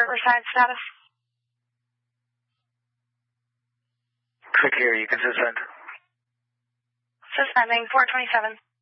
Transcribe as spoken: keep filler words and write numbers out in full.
Riverside status? Quick here, you can suspend. Suspending four twenty-seven.